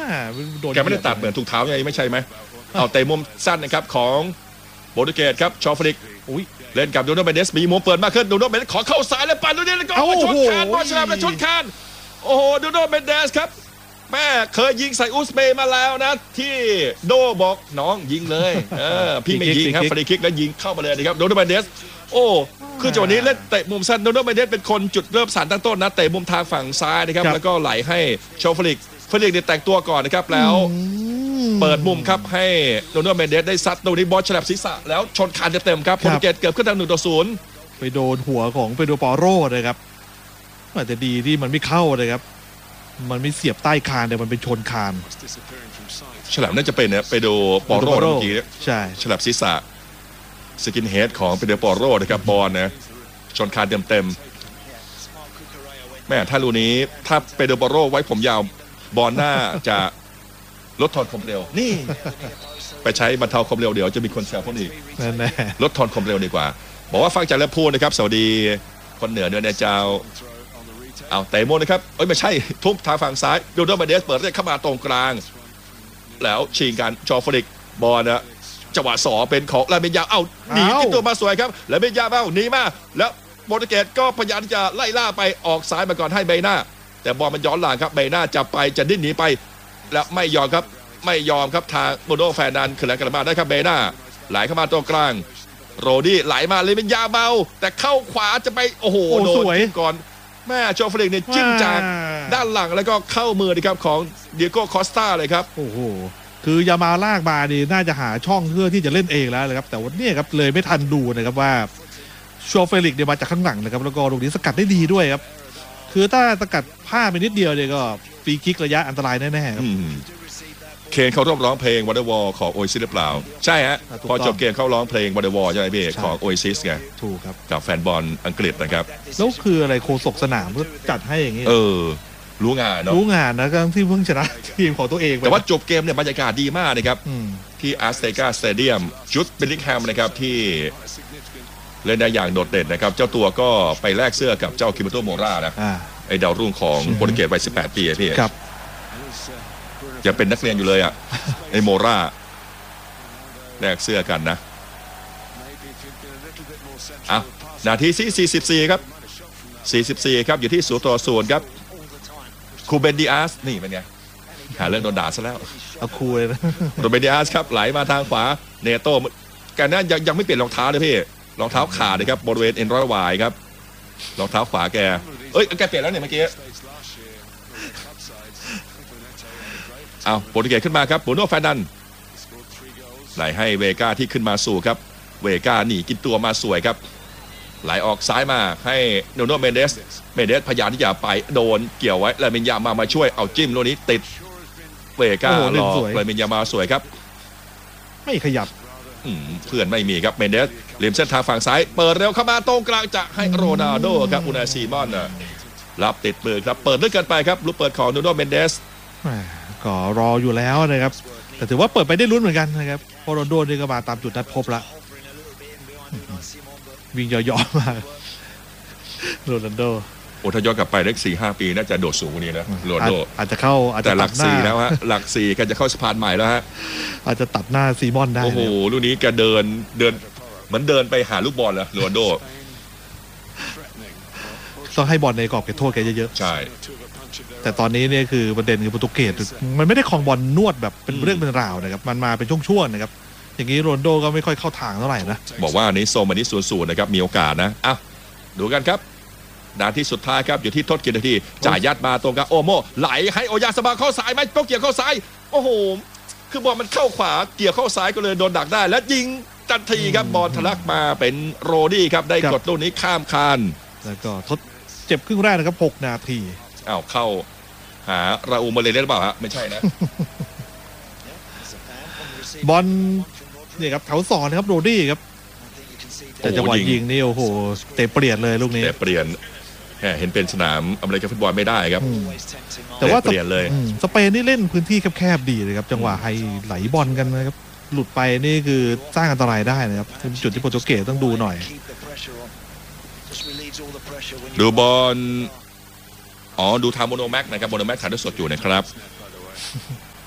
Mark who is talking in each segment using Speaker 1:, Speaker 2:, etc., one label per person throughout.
Speaker 1: แกไม่ได้ตัดเหมือนถุงเท้าไงไม่ใช่ไหมเอาเตะมุมสั้นนะครับของโปรตุเกสครับชอฟริกเล่นกับโดนัลด์เมเดสมีมุมเปิดมากขึ้นโดนัลด์เมเดสขอเข้าสายแล้วปั่นดูนี่แล้วก็ชนคานบอลฉลามและชนคานโอ้โหโดนัลด์เมเดสครับแม่เคยยิงใส่อุซเบย์มาแล้วนะที่โดบอกน้องยิงเลยพี่ไม่ยิงครับฟรีคิกแล้วยิงเข้ามาเลยนะครับโดนัลด์เมเดสโอ้คือจังหวะนี้เล่นเตะมุมสั้นโดนัลด์เมเดสเป็นคนจุดเริ่มสารตั้งต้นนะเตะมุมทางฝั่งซ้ายนะครับแล้วก็ไหลให้ชอฟริกเนี่ยแต่งตัวก่อนนะครับแล้วเปิดมุมครับให้โดนัลด์เมเดสได้ซัดตรงนี้บอลฉลับศีรษะแล้วชนคานเต็มๆครับโปรตุเกสเกือบขึ้นทาง1-0
Speaker 2: ไปโดนหัวของเปโดรปอโรเลยครับอาจจะดีที่มันไม่เข้าเลยครับมันไม่เสียบใต้คานแต่มันเป็นชนคาน
Speaker 1: ฉลับน่าจะเป็นเนี่ยไปดูปอโรเมื่อกี้
Speaker 2: ใช่
Speaker 1: ฉลับศีรษะสกินเฮดของเปโดรปอโรนะครับบอลนะชนคานเต็มแม่ถ้าลูนี้ถ้าเปโดรปอโรไว้ผมยาวบอลหน้าจะลดทอนความเร็วนี่ไปใช้บรรเทาความเร็วเดี๋ยวจะมีคนแซวผมอีกลดทอนความเร็วดีกว่าบอกว่าฟังจากแล้วพูดนะครับสวัสดีคนเหนือเนื้อเจ้าเอาเตะมุมนะครับไม่ใช่ทุบทางฝั่งซ้ายโดนัลด์เมเดสเปิดได้เข้ามาตรงกลางแล้วชิงกันชอฟริกบอลนะจังหวะสอเป็นของลาเมนยาหนีกินตัวมาสวยครับลาเมนยาหนีมาแล้วโปรตุเกสก็พยายามจะไล่ล่าไปออกซ้ายมาก่อนให้เบน่าแต่บอลมันย้อนหลังครับเบน่าจะไปจะดิ้นหนีไปแล้วไม่ยอมครับทางโมโนแฟนนันขึ้นแล้วกลับมาได้ครับเบน่าไหลเข้ามาตรงกลางโรดี้ไหลมาเลยเป็นยาเบาแต่เข้าขวาจะไปโอ้โหโดนก่อนแม่โจฟลิกเนี่ยจิ้มจากด้านหลังแล้วก็เข้ามือนะครับของเดียโก้คอสตาเลยครับ
Speaker 2: โอ้โหคือยามาลากมาดีน่าจะหาช่องเพื่อที่จะเล่นเองแล้วเลยครับแต่วันนี้ครับเลยไม่ทันดูนะครับว่าโจฟลิกเนี่ยมาจากข้างหลังนะครับแล้วก็ตรงนี้สกัดได้ดีด้วยครับคือถ้าสกัดพลาดไปนิดเดียวเนี่ยก็ฟรีคิกระยะอันตรายแน่ๆครับ
Speaker 1: เคนเขาร้องเพลง Wonderwall ของ Oasis หรือเปล่าใช่ฮะพอจบเกมเขาร้องเพลง Wonderwall ใช่ไหมพี่ของ Oasis ไง
Speaker 2: ถูกครับ
Speaker 1: กับแฟนบอลอังกฤษนะครับ
Speaker 2: แล้วคืออะไรโฆษกสนามก็จัดให้อย่างนี้
Speaker 1: รู้งานเนาะ
Speaker 2: รู้งานนะที่เพิ่งชนะทีมของตัวเอง
Speaker 1: แต่ว่าจบเกมเนี่ยบรรยากาศดีมากนะครับที่อาร์เซกาสเตเดียมจุดเบลลิงแฮมนะครับที่เล่นได้อย่างโดดเด่นนะครับเจ้าตัวก็ไปแลกเสื้อกับเจ้าคิมโตโมรานะไอ้ดาวรุ่งของโปรตุเกสวัย18 ปีพี่ยังเป็นนักเรียนอยู่เลยไอโมราแลกเสื้อกันนะนาทีที่44ครับ44ครับอยู่ที่0-0ครับคูเบนดิอาสนี่เป็นไงหาเรื่องโดนด่าซะแล้ว
Speaker 2: เอาคูเลยนะ
Speaker 1: คูเบนดิอาสครับไหลมาทางขวาเนโต้กันนั้นยังไม่เปลี่ยนรองเท้าเลยพี่รองเท้าขาดเลยครับบริเวณเอ็นร้อยวายครับรองเท้าขวาแกเปลี่ยนแล้วเนี่ยเมื่อกี้โปรตุเกสขึ้นมาครับโบโน่แฟนดันไหลให้เวก้าที่ขึ้นมาสู่ครับเวก้าหนีกินตัวมาสวยครับไหลออกซ้ายมาให้โดนัลด์เมเดสพยายามที่จะไปโดนเกี่ยวไว้แล้วเมนยามาช่วยเอาจิ้มโลนี้ติดเวก้ารอเลยเมนยามาสวยครับ
Speaker 2: ไม่ขยับ
Speaker 1: เพื่อนไม่มีครับเมเดสริมเส้นทางฝั่งซ้ายเปิดเร็วเข้ามาตรงกลางจะให้โรนัลโดครับอุนาซีมอนรับติดมือครับเปิดลึกเกินไปครับลูกเปิดของโดนัลด์เมเดส
Speaker 2: ก็รออยู่แล้วนะครับแต่ถือว่าเปิดไปได้ลุ้นเหมือนกันนะครับโรนัลโดนี่ก็มาตามจุดนัดพบละวิ่งย่อๆมาโรนัลโด
Speaker 1: ถ้าย้อนกลับไปได้4-5 ปีน่าจะโดดสูงกว่านี้นะโรนัลโด
Speaker 2: อาจจะเข้า
Speaker 1: แต่หลัก4แล้วฮะหลัก4กันจะเข้าสะพานใหม่แล้วฮะ
Speaker 2: อาจจะตัดหน้าซีมอนได้
Speaker 1: โอ้โหลูกนี้แกเดินเหมือนเดินไปหาลูกบอลเลยโรนัลโด
Speaker 2: ต้องให้บอลในกรอบเขตโทษแกเยอะ
Speaker 1: ๆใช่
Speaker 2: แต่ตอนนี้เนี่ยคือประเด็นคือโปรตุเกสมันไม่ได้ครองบอลนวดแบบเป็นเรื่องเป็นราวนะครับมันมาเป็นช่วงๆนะครับอย่างนี้โรนัลโดก็ไม่ค่อยเข้าทางเท่าไหร่นะ
Speaker 1: บอกว่านี้โซมันนี้0-0นะครับมีโอกาสนะดูกันครับนาทีสุดท้ายครับอยู่ที่ทดกี่นาทีจ่ายยัดมาตรงกับโอโมไหลให้โอยาสบาเข้าซ้ายไหมก็เกี่ยวเข้าซ้ายโอ้โหคือบอลมันเข้าขวาเกี่ยวเข้าซ้ายก็เลยโดนดักได้และยิงทันทีครับบอลทะลักมาเป็นโรดี้ครับได้กดลูกนี้ข้ามคาน
Speaker 2: แล้วก็ทดเจ็บครึ่งแรกนะครับ6 นาที
Speaker 1: เข้าหาราอูมาเลเล่หรือเปล่าฮะไม่ใช่นะ
Speaker 2: บอลนี่ครับแถว2นะครับโรดี้ครับแต่จังหวะยิงนี่โอ้โหเตะเปลี่ยนเลยลูกนี้
Speaker 1: เตะเปลี่ยนเห็นเป็นสนามอเมริกันฟุตบอลไม่ได้ครับ
Speaker 2: แต่ว่าเปลี่ยนเลยสเปนนี่เล่นพื้นที่แคบๆดีเลยครับจังหวะไฮไหลบอลกันนะครับหลุดไปนี่คือสร้างอันตรายได้นะครับเป็นจุดที่โปรตุเกสต้องดูหน่อย
Speaker 1: ดูบอลดูทางโมโนแม็กนะครับโมโนแม็กถ่ายทอดสดอยู่นะครับ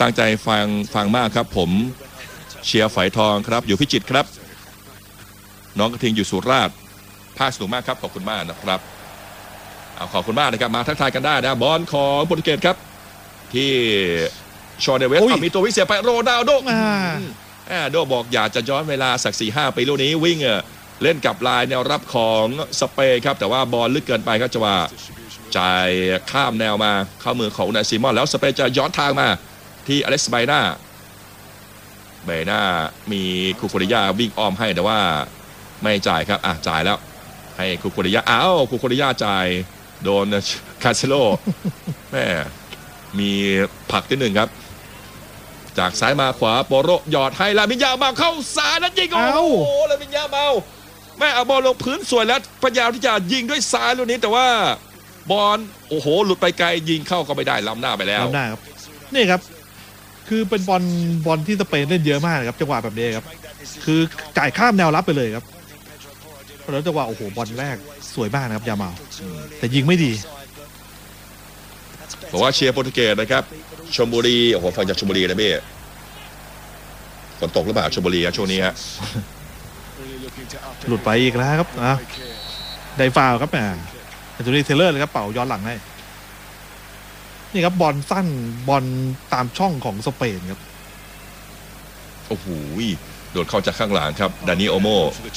Speaker 1: ตั้งใจฟังมากครับผมเชียร์ฝอยทองครับอยู่พิจิตรครับน้องกระทิงอยู่สุราษฎร์ภาคสูงมากครับขอบคุณมากนะครับขอบคุณมากนะครับมาทักทายกันได้นะบอลของโปรตุเกสครับที่ชอนเดเวสมีตัววิเศษไปโรนัลโดโดบอกอยากจะย้อนเวลาสัก 4-5 ปีลูกนี้วิ่งเล่นกับลายแนวรับของสเปนครับแต่ว่าบอลลึกเกินไปครับจังหวะจ่ายข้ามแนวมาเข้ามือของนายซิมอนแล้วสเปนจะย้อนทางมาที่อเล็กซ์ไบน่ามีคูโคริยาวิ่งอ้อมให้แต่ว่าไม่จ่ายครับจ่ายแล้วให้คูโคริยาคูโคริยาจ่ายโดนคาเซโลแม่มีผลักที่หนึ่งครับจากซ้ายมาขวาโปโรหยอดให้ลามินยามาเข้าซ้ายแล้วยิงโอ้โหลามินยาเมาแม่เอาบอลลงพื้นสวยแล้วพยายามที่จะยิงด้วยซ้ายลูกนี้แต่ว่าบอลโอ้โหหลุดไปไกลยิงเข้าก็ไม่ได้ล้ำหน้าไปแล้ว
Speaker 2: ล้ำหน้าครับนี่ครับคือเป็นบอลที่สเปนเล่นเยอะมากครับจังหวะแบบนี้ครับคือจ่ายข้ามแนวรับไปเลยครับแล้วจังหวะโอ้โหบอลแรกสวยมากนะครับยามาแต่ยิงไม่ดี
Speaker 1: บอกว่าเชียร์โปรตุเกสนะครับชลบุรีโอ้โหฟังจากชลบุรีนะเบ้ฝนตกหรือเปล่าชลบุรีช่วงนี้ฮะ
Speaker 2: หลุดไปอีกแล้วครับได้ฟาวครับแอนโทนีเทเลอร์เลยครับเป่าย้อนหลังให้นี่ครับบอลสั้นบอลตามช่องของสเปนครับ
Speaker 1: โอ้โหโดดเข้าจากข้างหลังครับดานิโอโม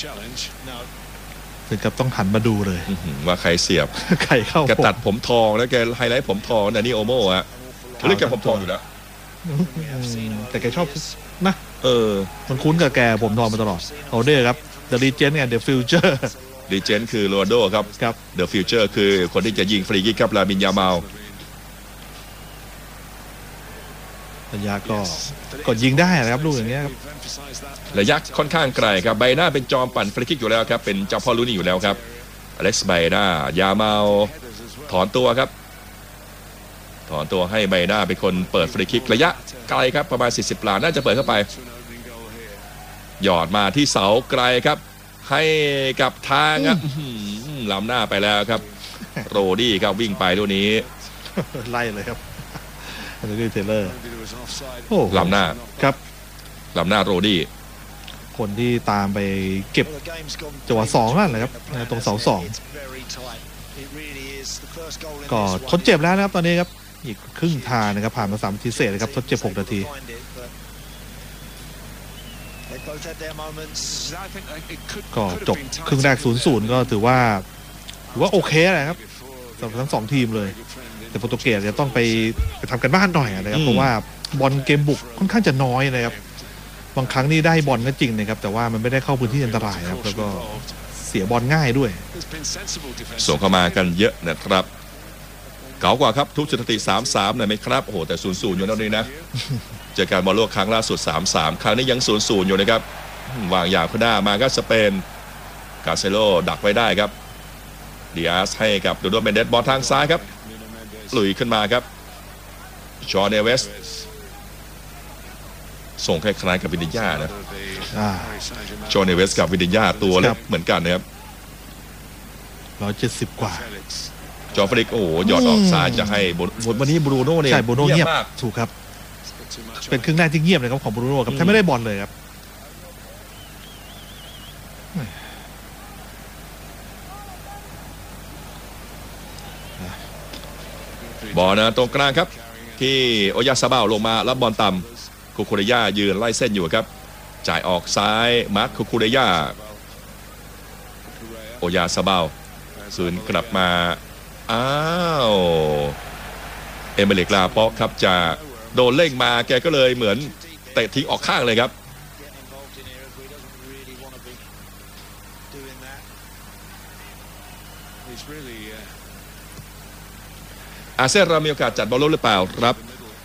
Speaker 2: ถึงกับต้องหันมาดูเลย
Speaker 1: ว่าใครเสียบ
Speaker 2: ใครเข้า
Speaker 1: แกตัดผมทองแล้วแกไฮไลท์ผมทองดานิโอโมฮะเรื่องแกผมทองอยู่แล้ว
Speaker 2: แต่แกชอบนะมันคุ้นกับแกผมทองมาตลอดเอาเด้ครับ The Legend เนี่ย The Future
Speaker 1: Legend คือโรนัลโดครับ The Future คือคนที่จะยิงฟรีคิกครับลามินยามาล
Speaker 2: ระยะก็ยิงได้นะครับลูกอย่างเงี้ยครับ
Speaker 1: ระยะค่อนข้างไกลครับใบหน้าเป็นจอมปั่นฟรีคิกอยู่แล้วครับเป็นเจ้าพ่อรุ่นนี้อยู่แล้วครับอเล็กซ์ไบน่ายามาลถอนตัวครับถอนตัวให้ไบน่าเป็นคนเปิดฟรีคิกระยะไกลครับประมาณ40 หลาน่าจะเปิดเข้าไปหยอดมาที่เสาไกลครับให้กับทางครับล้ำหน้าไปแล้วครับโรดี้ครับวิ่งไปตัวนี้
Speaker 2: ไล่เลยครับอันนี้เทเลอร์
Speaker 1: ล้ำหน้า
Speaker 2: ครับ
Speaker 1: ล้ำหน้าโรดี้
Speaker 2: คนที่ตามไปเก็บจังหวะ2นั่นแหละครับตรงเสา2ก็ทดเจ็บแล้วนะครับตอนนี้ครับอีกครึ่งทางนะครับผ่านมา3 นาทีเศษนะครับทดเจ็บ6 นาทีก็จบครึ่งแรก 0-0 ก็ถือว่าโอเคนะครับสำหรับทั้ง2 ทีมเลยแต่โปรตุเกสจะต้องไปทำกันบ้านหน่อยนะครับเพราะว่าบอลเกมบุกค่อนข้างจะน้อยนะครับบางครั้งนี่ได้บอลก็จริงนะครับแต่ว่ามันไม่ได้เข้าพื้นที่อันตรายครับแล้วก็เสียบอลง่ายด้วย
Speaker 1: ส่งเข้ามากันเยอะนะครับเก๋ากว่าครับทุบสถิติ 3-3 หน่อยไหมครับโอ้โหแต่ 0-0 อยู่แล้วนี่นะเจอการบอลโลกครั้งล่าสุด 3-3 ครั้งนี้ยัง 0-0 อยู่นะครับวางยาวขึ้นหน้ามาก็สเปนกาเซโลดักไว้ได้ครับดิอาสให้กับดูโดเมนเดสบอลทางซ้ายครับลุยขึ้นมาครับชอเนเวสส่งคล้ายๆกับวินดิญ่านะชอเนเวสกับวินดิญ่าตัวเล็กเหมือนกันนะครับ
Speaker 2: 170 กว่า
Speaker 1: จอฟริกโอ้โหหยอดออกซ้ายจะให้วันนี้บรูโน่เนี่ย
Speaker 2: ใช่บรูโน่เงียบถูกครับเป็นครึ่งแรกที่เงียบเลยครับของบรูโน่ครับแทบไม่ได้บอลเลยครับ
Speaker 1: บอลนะตรงกลางครับที่โอยาซาเบาลงมารับบอลต่ำคูคูเรย่ายืนไล่เส้นอยู่ครับจ่ายออกซ้ายมาร์คคูคูเรย่าโอยาซาเบาคืนกลับมาอ้าวเอเมริกลาป๊อกครับจะโดนเล่งมาแกก็เลยเหมือนเตะทิ้งออกข้างเลยครับอาเซียนเรามีโอกาสจัดบอลโลกหรือเปล่าครับ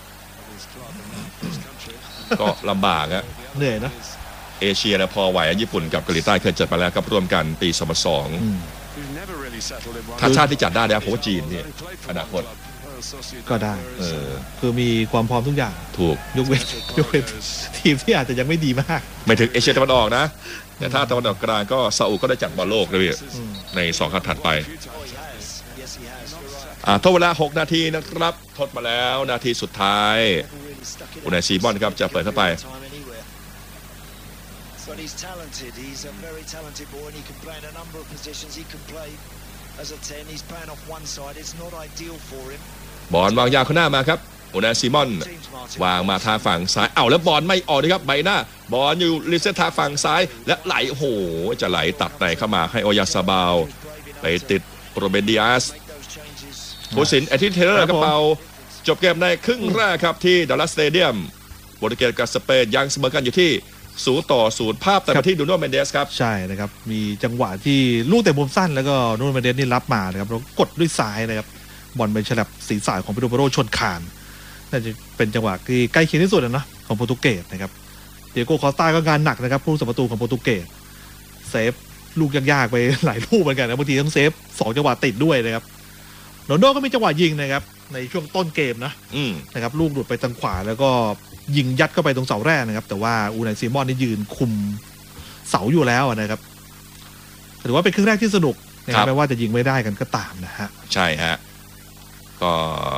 Speaker 1: ก็ลำบากฮะ
Speaker 2: เหนื่อยนะ
Speaker 1: เอเชียนะพอไหวญี่ปุ่นกับเกาหลีใต้เคยจัดมาแล้วครับร่วมกันปี2002ถ้าชาติที่จัดได้แล้วผมว่าจีนนี่อนาคต
Speaker 2: ก็ได้คือมีความพร้อมทุกอย่าง
Speaker 1: ถูก
Speaker 2: ยกเว้นทีมที่อาจจะยังไม่ดีมาก
Speaker 1: ไม่ถึงเอเชียตะวันออกนะแต่ถ้าตะวันออกกลางก็ซาอุก็ได้จัดบอลโลกเลยใน2 ครั้งถัดไปทดเวลา6 นาทีนะครับทดมาแล้วนาทีสุดท้ายอุนายซีมอนครับจะเปิดเข้าไป
Speaker 3: But he's talented. He's a very talented boy, and he can play in a number of positions. He can play as a 10. He's playing off one side. It's not ideal for him.
Speaker 1: บอลวางยาวข้างหน้ามาครับอุนายซีมอนวางมาทางฝั่งซ้ายแล้วบอลไม่ออกนะครับใบหน้าบอลอยู่ริเซทางฝั่งซ้ายและไหลโอ้โหจะไหลตัดในเข้ามาให้โอยาซาบาวไปติดโรเบนดิอาสผู้สินแอตติเทเลอร์กระเป๋าจบเกมในครึ่งแรกครับที่ดัลลัสสเตเดียมโปรตุเกสกับสเปนยังเสมอกันอยู่ที่0-0ภาพแต่มาที่ดูโนเมนเดสครับ
Speaker 2: ใช่นะครับมีจังหวะที่ลูกเตะมุมสั้นแล้วก็นูนเมนเดสนี่รับมานะครับแล้วกดด้วยซ้ายนะครับบอลไปฉลับศีรษะของเปโดโปโรชนคานน่าจะเป็นจังหวะที่ใกล้เคียงที่สุดนะของโปรตุเกสนะครับเดียโก้คอสตาก็งานหนักนะครับผู้รักษาประตูของโปรตุเกสเซฟลูกยากๆไปหลายลูกเหมือนกันนะบางทีต้องเซฟ2จังหวะติดด้วยนะครับโรนัลโดก็มีจังหวะยิงนะครับในช่วงต้นเกมนะครับลูกหลุดไปทางขวาแล้วก็ยิงยัดเข้าไปตรงเสาแรกนะครับแต่ว่าอูนายซีมอนนี่ยืนคุมเสาอยู่แล้วนะครับถือว่าเป็นครึ่งแรกที่สนุกนะครับไม่ว่าจะยิงไม่ได้กันก็ตามนะฮะ
Speaker 1: ใช่ฮะก็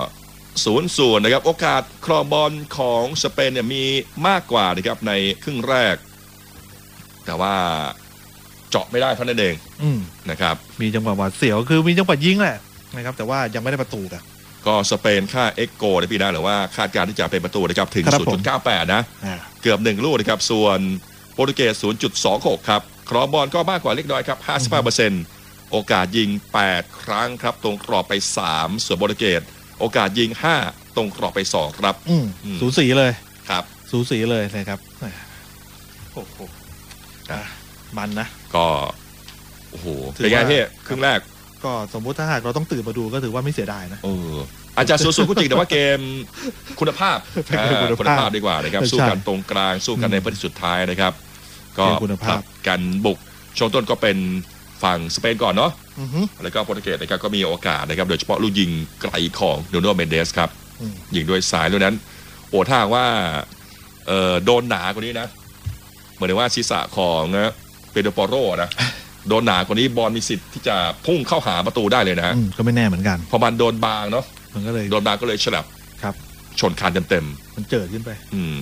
Speaker 1: 0-0นะครับโอกาสครองบอลของสเปนเนี่ยมีมากกว่านะครับในครึ่งแรกแต่ว่าเจาะไม่ได้เท่านั้นเองนะครับ
Speaker 2: มีจังหวะหวาดเสียวคือมีจังหวะยิงแหละนะครับแต่ว่ายังไม่ได้ประตูกัน
Speaker 1: ก็สเปนค่า Xโกในปีหน้าหรือว่าคาดการณ์ที่จะเป็นประตูนะครับถึง 0.98 นะเกือบ1ลูกนะครับส่วนโปรตุเกส 0.26 ครับครองบอลก็มากกว่าเล็กน้อยครับ 55% โอกาสยิง8ครั้งครับตรงกรอบไป3ส่วนโปรตุเกสโอกาสยิง5ตรงกรอบไป2ครับ
Speaker 2: สูสีเลย
Speaker 1: ครับ
Speaker 2: สูสีเลยนะครับโอ้โหมันนะ
Speaker 1: ก็โอ้โหเป็นไงพี่ครึ่งแรก
Speaker 2: ก็สมมุติถ้าหากเราต้องตื่นมาดูก็ถือว่าไม่เสียดายนะ
Speaker 1: อาจจะสูงก็จริงแต่ว่าเกมคุณภาพดีกว่านะครับสู้กันตรงกลางสู้กันในนาทีสุดท้ายนะครับก็การบุกช่วงต้นก็เป็นฝั่งสเปนก่อนเนาะแล้วก็โปรตุเกสนะครับก็มีโอกาสนะครับโดยเฉพาะลูกยิงไกลของนูโนเมนเดสครับยิงด้วยซ้ายด้วยนั้นถ้าว่าโดนหนากว่านี้นะเหมือนว่าศีรษะของเปโดรโปโรนะโดนหนากว่านี้บอลมีสิทธิ์ที่จะพุ่งเข้าหาประตูได้เลยนะฮะ
Speaker 2: ก็ไม่แน่เหมือนกัน
Speaker 1: พอมันโดนบางเนาะ
Speaker 2: มันก็เลย
Speaker 1: โดนบางก็เลยฉลับ
Speaker 2: ครับ
Speaker 1: ชนคานเต็ม
Speaker 2: ๆมันเจิดขึ้นไป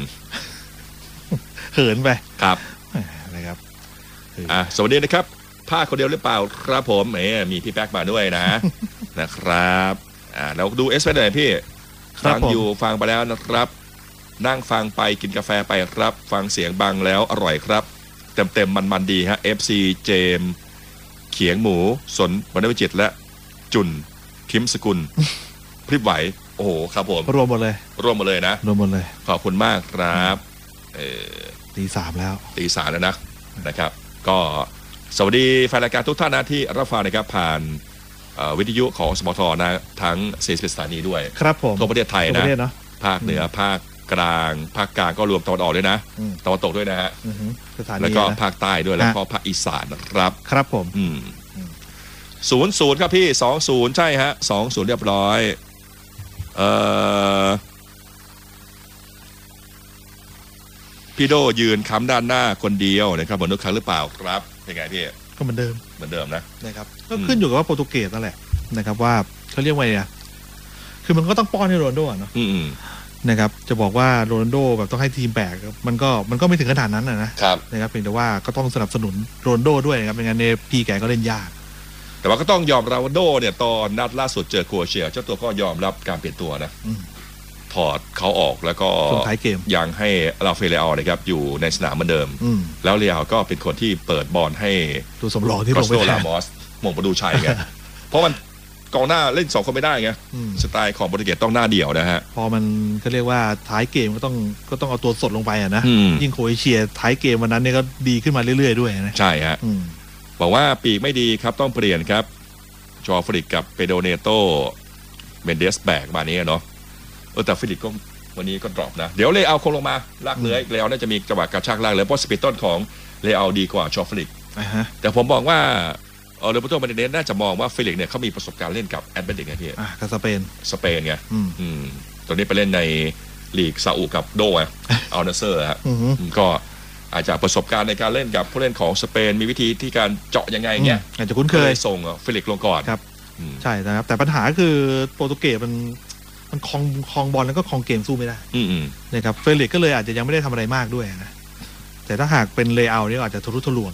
Speaker 2: เหินไป
Speaker 1: ครับ
Speaker 2: นะครับ
Speaker 1: สวัสดีนะครับภาคคนเดียวหรือเปล่าครับผมมีพี่แป๊กมาด้วยนะนะครับเราดูเอสไปหน่อยพี่ฟังอยู่ฟังไปแล้วนะครับนั่งฟังไปกินกาแฟไปครับฟังเสียงบังแล้วอร่อยครับเต็มมันดีฮะ FC เจมเขียงหมูสนวรรณวิจิตรและจุนคิมสกุลพริบไหวโอ้โหครับผม
Speaker 2: รวมหมดเลย
Speaker 1: นะ
Speaker 2: รวมหมดเลย
Speaker 1: ขอบคุณมากครับ
Speaker 2: ตีสามแล้ว
Speaker 1: นะครับก็สวัสดีแฟนรายการทุกท่านนะที่รับฟังนะครับผ่านวิทยุของสมทนะทั้ง40สถานีด้วย
Speaker 2: ครับผม
Speaker 1: ทั่วประเทศไทยนะภาคเหนือภาคกลางภาคกลางก็รวมตะวันออกด้วยนะตะวันตกด้วยนะฮะแล้วก็ภาคใต้ด้วยแล้วก็ภาคอีสานนะครับ
Speaker 2: ครับผม
Speaker 1: 0-0ครับพี่ 2-0 ใช่ฮะ 2-0 เรียบร้อยพี่โดยืนค้ำด้านหน้าคนเดียวนะครับเหมือนทุกครั้งหรือเปล่าครับเป็นไงพี่
Speaker 2: ก็เหมือนเ
Speaker 1: ดิม
Speaker 2: นะครับก็ขึ้นอยู่กับว่าโปรตุเกสนั่นแหละนะครับว่าเขาเรียกว่าไงคือมันก็ต้องป้อนให้โรนัลโดเนาะนะครับจะบอกว่าโรนัลโดแบบต้องให้ทีมแบกมันก็ไม่ถึงขนาดนั้นนะครับเพียงแต่ว่าก็ต้องสนับสนุนโรนัลโดด้วยนะครับไม่งั้นเนี่ยพี่แกก็เล่นยาก
Speaker 1: แต่ว่าก็ต้องยอมรับว่าโดเนี่ยตอนนัดล่าสุดเจอโครเอเชียเจ้าตัวก็ยอมรับการเปลี่ยนตัวนะถอดเขาออกแล้วก็ยังให้ราฟาเอลเลอานะครับอยู่ในสนามเหมือนเดิมแล้วเลอาก็เป็นคนที่เปิดบอลให้
Speaker 2: ตัวสำรองที่ลงไป
Speaker 1: ลามอสมงประตูชัยไงเพราะมันกองหน้าเล่น2คนไม่ได้ไงสไตล์ของโปรตุเกสต้องหน้าเดี่ยวนะฮะ
Speaker 2: พอมันก็เรียกว่าท้ายเกมก็ต้องเอาตัวสดลงไปนะยิ่งโครเอเชียท้ายเกมวันนั้นเนี่ยก็ดีขึ้นมาเรื่อยๆด้วยนะ
Speaker 1: ใช่ฮะบอกว่าปีกไม่ดีครับต้องเปลี่ยนครับจอฟริกกับเปโดเนโตเมนเดสแบกมานี้เนาะแต่ฟิลิปก็วันนี้ก็ดรอปนะเดี๋ยวเลเอาคงลงมาลากเลื้อยเลเอาน่าจะมีจังหวะกระชากลากเลยเพราะสปีดต้นของเลเอาดีกว่าจอฟริกแต่ผมบอกว่าโรเบโต มาร์ติเนสน่าจะมองว่าฟิลิปเนี่ยเขามีประสบการณ์เล่นกับแอตเลติกไงพี่
Speaker 2: กับสเปน
Speaker 1: ไงตอนนี้ไปเล่นในลีกซาอุกับโดอัลนาเซอร์ฮะก็อาจจะประสบการณ์ในการเล่นกับผู้เล่นของสเปนมีวิธีที่การเจาะยังไงเงี้ย
Speaker 2: อาจจะคุ้นเคย
Speaker 1: ส่งฟิลิปลงก่อน
Speaker 2: ครับใช่นะครับแต่ปัญหาคือโปรตุเกสมันมันคลองบอลแล้วก็คลองเกมสู้ไม่ได้นะครับเฟลิกก็เลยอาจจะยังไม่ได้ทำอะไรมากด้วยนะแต่ถ้าหากเป็นเลย์เอาท์นี่อาจจะทะลุทะลวง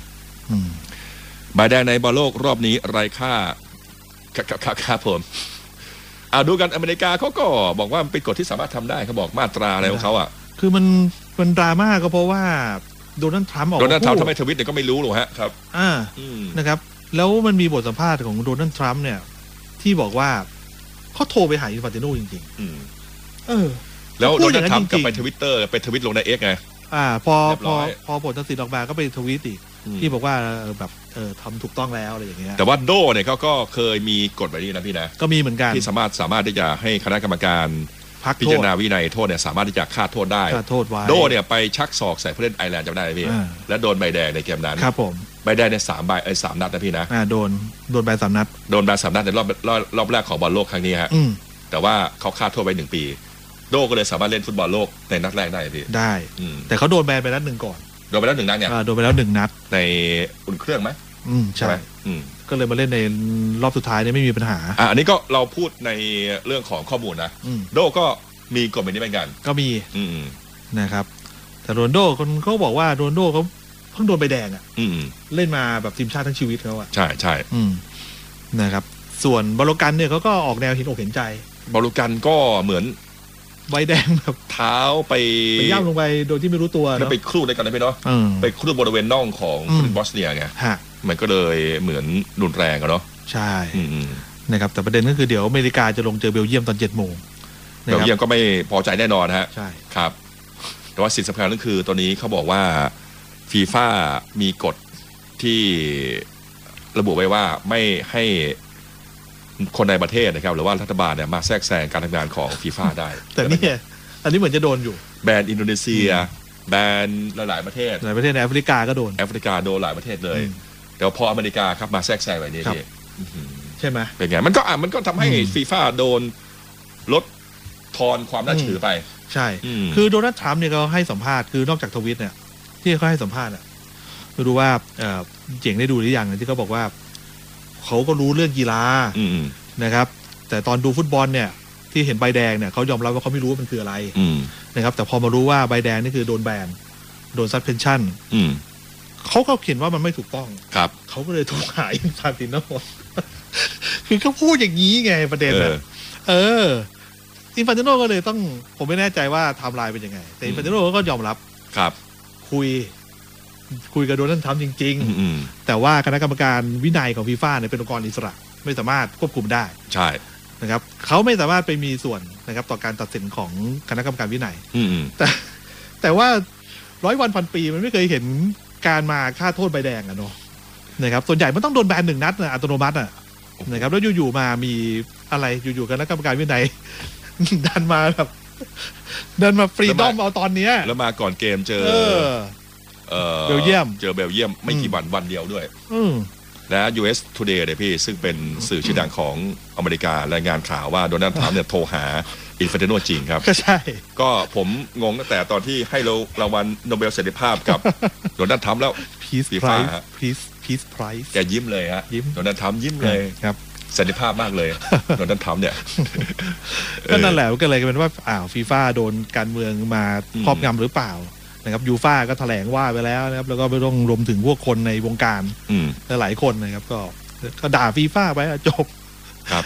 Speaker 1: ใบแดงในบอลโลกรอบนี้ไร้ค่าครับผมดูกันอเมริกาเขาก็บอกว่าเป็นกฎที่สามารถทำได้เขาบอกมาตราอะไรของเขาอ่ะ
Speaker 2: คือมันดราม่าก็เพราะว่าโดนัลด์ทรัมป์ออกมาพูด
Speaker 1: ทำไมทวิตเนี่ยก็ไม่รู้หรอกฮะครับ
Speaker 2: นะครับแล้วมันมีบทสัมภาษณ์ของโดนัลด์ทรัมป์เนี่ยที่บอกว่าเขาโทรไปหาอินฟานติโนจริง
Speaker 1: ๆแล้วโดนัลด์ทรัมป์กลับไปทวิตเตอร์ไปทวิตลงใน X ไง
Speaker 2: พอผลตัดสินออกมาก็ไปทวิตอีกที่บอกว่าแบบทำถูกต้องแล้วอะไรอย่างเงี้ย
Speaker 1: แต่ว่าโดเนี่ยเขาก็เคยมีกฎแบบนี้นะพี่นะ
Speaker 2: ก็มีเหมือนกัน
Speaker 1: ที่สามารถที่จะให้คณะกรรมการพิจารณาวินัยโทษเนี่ยสามารถที่จะฆ่าโทษได้โดเนี่ยไปชักศอกใส่ผู้เล่นไอร์แลนด์จำได้ไหมพี่และโดนใบแดงในเกมนั้น
Speaker 2: ครับผม
Speaker 1: ใบแดงใน3 นัดนะพี่นะ
Speaker 2: โดนใบ3 นัด
Speaker 1: โดนใบ3 นัดในรอบแรกของบอลโลกครั้งนี้ฮะแต่ว่าเขาฆ่าโทษไป1 ปีโดก็เลยสามารถเล่นฟุตบอลโลกในนัดแรกได้พี่
Speaker 2: ได้แต่เขาโดนแบนไปนัด 1ก่อน
Speaker 1: โดนไปแล้ว1 นัดเนี่ย
Speaker 2: โดนไปแล้ว1 นัด
Speaker 1: ในอุ่นเครื่องไหม
Speaker 2: ใช่ก็เลยมาเล่นในรอบสุดท้ายเนี่ยไม่มีปัญหา
Speaker 1: อันนี้ก็เราพูดในเรื่องของข้อมูลนะโดก็มีกฎแบบนี้เหมือนกัน
Speaker 2: ก็มีนะครับแต่โรนโดคนเขาบอกว่าโรนโดเขาเพิ่งโดนใบแดงเล่นมาแบบทีมชาติทั้งชีวิตเขา
Speaker 1: ใช่
Speaker 2: นะครับส่วนบอลกันเนี่ยเขาก็ออกแนวเห็นอกเห็นใจ
Speaker 1: บอลกันก็เหมือน
Speaker 2: ใบแดงแบบ
Speaker 1: เท้าไป
Speaker 2: ย่ำลงไปโดยที่ไม่รู้ตัว
Speaker 1: แล้วไปครูดด้วยกันนะพี่เนาะไปครูดบริเวณน่องของบอสเนียไงมันก็เลยเหมือนรุนแรงอะเนาะ
Speaker 2: ใช่นะครับแต่ประเด็นก็คือเดี๋ยวอเมริกาจะลงเจอเบลเยียมตอน7 โมง
Speaker 1: เบลเยียมก็ไม่พอใจแน่นอนฮะ
Speaker 2: ใช่
Speaker 1: ครับแต่ว่าสิ่งสำคัญก็คือตอนนี้เขาบอกว่าฟีฟ่ามีกฎที่ระบุไว้ว่าไม่ให้คนในประเทศนะครับหรือว่ารัฐบาลเนี่ยมาแทรกแซงการทำงานของฟีฟ่าได้
Speaker 2: แต่นี่อันนี้เหมือนจะโดนอยู่
Speaker 1: แบนอินโดนีเซียแบนหลายประเทศ
Speaker 2: ในแอฟริกาก็โดน
Speaker 1: แอฟริกาโดนหลายประเทศเลยแต่พออเมริกาครับมาแทรกแซงแบบนี้
Speaker 2: ใช่ไหม
Speaker 1: เป็นไงมันก็ทำให้ฟีฟ่าโดนลดทอนความน่าเชื่อถือไป
Speaker 2: ใช่คือโดนัลด์ทรัมป์เนี่ยเขาให้สัมภาษณ์คือนอกจากทวิตเนี่ยที่เขาให้สัมภาษณ์อ่ะไม่รู้ว่าเจ๋งได้ดูหรือยังที่เขาบอกว่าเขาก็รู้เรื่องกีฬานะครับแต่ตอนดูฟุตบอลเนี่ยที่เห็นใบแดงเนี่ยเขายอมรับว่าเขาไม่รู้ว่ามันคืออะไรนะครับแต่พอมารู้ว่าใบแดงนี่คือโดนแบนโดนซัสเพนชั่นเขาก็เขียนว่ามันไม่ถูกต้อง
Speaker 1: ครับ
Speaker 2: เขาก็เลยโทรหาอินฟานติโนคือเขาพูดอย่างนี้ไงประเด็นอินฟานติโนก็เลยต้องผมไม่แน่ใจว่าไทม์ไลน์เป็นยังไงแต่อินฟานติโนก็ยอมรับ
Speaker 1: ครับ
Speaker 2: คุยกับโดนัลด์ทรัมป์จริงๆแต่ว่าคณะกรรมการวินัยของฟีฟ่าเนี่ยเป็นองค์กรอิสระไม่สามารถควบคุมได้
Speaker 1: ใช่
Speaker 2: นะครับเขาไม่สามารถไปมีส่วนนะครับต่อการตัดสินของคณะกรรมการวินัยแต่ว่า100 วันพันปีมันไม่เคยเห็นการมาฆ่าโทษใบแดงอะเนาะนะครับส่วนใหญ่มันต้องโดนแบน1 นัดอัตโนมัติอะนะครับแล้วอยู่ๆมามีอะไรอยู่ๆคณะกรรมการวินัยดันมาฟรีดอมเอาตอนนี้
Speaker 1: แล้วมาก่อนเกมเจอ
Speaker 2: เบลเยีย
Speaker 1: มไม่กี่วันเดียวด้วยและ US Today เนี่ยพี่ซึ่งเป็นสื่อชื่อดังของอเมริการายงานข่าวว่าโดนัลด์ทรัมป์เนี่ยโทรหาอินฟานติโนจริงครับ
Speaker 2: ก็ใช่
Speaker 1: ก็ผมงงตั้งแต่ตอนที่ให้รางวัลโนเบลสันติภาพกับโดนัลด์ทรัมป์แล้ว
Speaker 2: Peace Prize
Speaker 1: แกยิ้มเลยฮะโดนัลด์ทรัมป์ยิ้มเลย
Speaker 2: ครับ
Speaker 1: สันติภาพมากเลยโดนัลด์ทรัมป์เนี่ย
Speaker 2: ก็นั่นแหละก็เลยเป็นว่าฟีฟ่าโดนการเมืองมาครอบงำหรือเปล่านะครับยูฟ่าก็แถลงว่าไปแล้วนะครับแล้วก็ไม่ต้องรวมถึงพวกคนในวงการหลายคนนะครับก็ด่าฟีฟ่าไปจบ
Speaker 1: ครับ